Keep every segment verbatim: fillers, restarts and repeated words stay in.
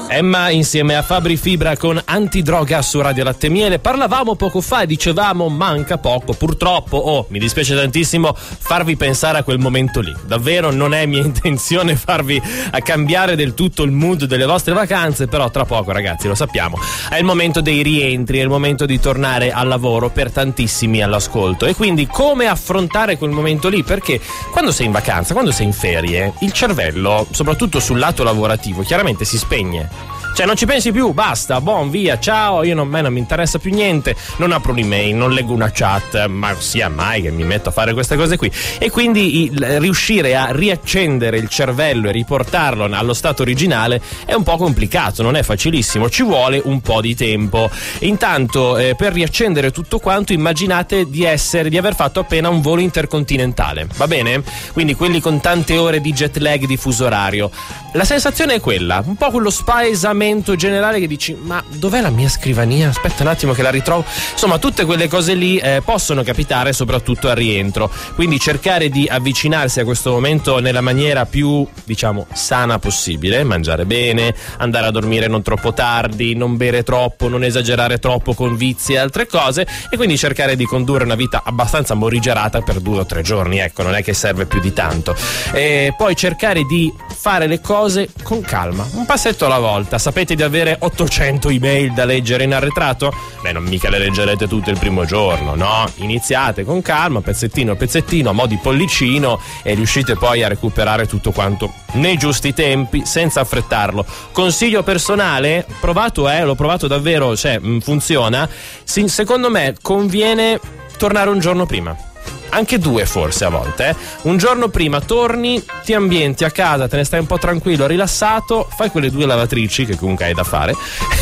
Emma insieme a Fabri Fibra con Antidroga su Radio Latte Miele. Parlavamo poco fa e dicevamo manca poco, purtroppo, oh, mi dispiace tantissimo farvi pensare a quel momento lì. Davvero non è mia intenzione farvi a cambiare del tutto il mood delle vostre vacanze, però tra poco, ragazzi, lo sappiamo, è il momento dei rientri, è il momento di tornare al lavoro per tantissimi all'ascolto. E quindi come affrontare quel momento lì? Perché quando sei in vacanza, quando sei in ferie, il cervello, soprattutto sul lato lavorativo, chiaramente si spegne. Cioè non ci pensi più, basta, buon, via, ciao, io non, me non mi interessa più niente, non apro un'email, non leggo una chat, ma sia mai che mi metto a fare queste cose qui. E quindi il, riuscire a riaccendere il cervello e riportarlo allo stato originale è un po' complicato, non è facilissimo, ci vuole un po' di tempo. Intanto eh, per riaccendere tutto quanto immaginate di essere, di aver fatto appena un volo intercontinentale, va bene? Quindi quelli con tante ore di jet lag di fuso orario. La sensazione è quella, un po' quello spaesamento generale che dici ma dov'è la mia scrivania? Aspetta un attimo che la ritrovo. Insomma, tutte quelle cose lì eh, possono capitare soprattutto al rientro, quindi cercare di avvicinarsi a questo momento nella maniera più, diciamo, sana possibile, mangiare bene, andare a dormire non troppo tardi, non bere troppo, non esagerare troppo con vizi e altre cose, e quindi cercare di condurre una vita abbastanza morigerata per due o tre giorni, ecco, non è che serve più di tanto. E poi cercare di fare le cose con calma, un passetto alla volta. Sapete di avere ottocento email da leggere in arretrato? Beh, non mica le leggerete tutte il primo giorno, no? Iniziate con calma, pezzettino a pezzettino, a mo' di pollicino, e riuscite poi a recuperare tutto quanto nei giusti tempi, senza affrettarlo. Consiglio personale, provato eh, l'ho provato davvero, cioè funziona. Sì, secondo me conviene tornare un giorno prima. Anche due forse a volte, eh. Un giorno prima torni, ti ambienti a casa, te ne stai un po' tranquillo, rilassato, fai quelle due lavatrici che comunque hai da fare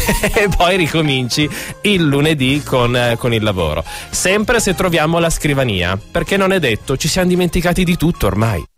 e poi ricominci il lunedì con, eh, con il lavoro. Sempre se troviamo la scrivania, perché non è detto, ci siamo dimenticati di tutto ormai.